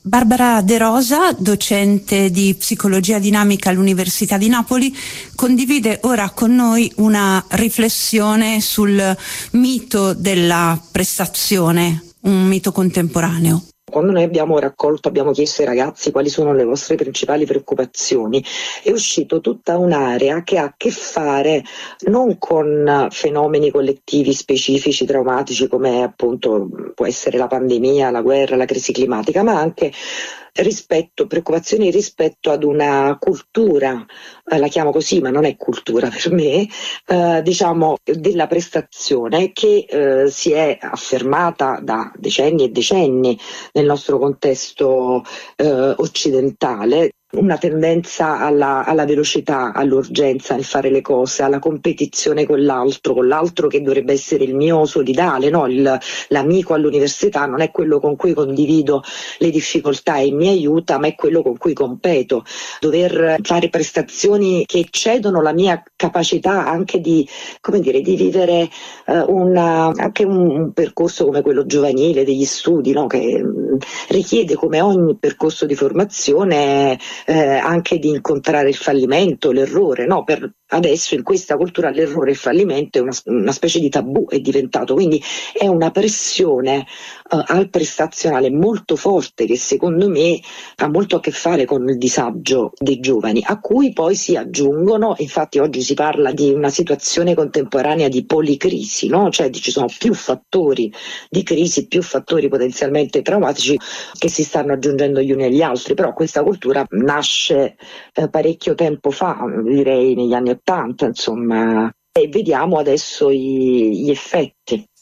Barbara De Rosa, docente di psicologia dinamica all'Università di Napoli, condivide ora con noi una riflessione sul mito della prestazione, un mito contemporaneo. Quando noi abbiamo chiesto ai ragazzi quali sono le vostre principali preoccupazioni, è uscito tutta un'area che ha a che fare non con fenomeni collettivi specifici, traumatici, come appunto può essere la pandemia, la guerra, la crisi climatica, ma anche preoccupazioni rispetto ad una cultura, la chiamo così, ma non è cultura per me, della prestazione che si è affermata da decenni e decenni nel nostro contesto occidentale. Una tendenza alla velocità, all'urgenza nel fare le cose, alla competizione con l'altro che dovrebbe essere il mio solidale, no? L'amico all'università non è quello con cui condivido le difficoltà e mi aiuta, ma è quello con cui competo. Dover fare prestazioni che eccedono la mia capacità anche di vivere anche un percorso come quello giovanile degli studi, no? Che richiede, come ogni percorso di formazione, anche di incontrare il fallimento, l'errore, no? Per adesso in questa cultura l'errore e il fallimento è una specie di tabù, è diventato, quindi è una pressione al prestazionale molto forte che secondo me ha molto a che fare con il disagio dei giovani, a cui poi si aggiungono, infatti oggi si parla di una situazione contemporanea di policrisi, no? Cioè ci sono più fattori di crisi, più fattori potenzialmente traumatici che si stanno aggiungendo gli uni agli altri, però questa cultura nasce parecchio tempo fa, direi negli anni '80, insomma, e vediamo adesso gli effetti.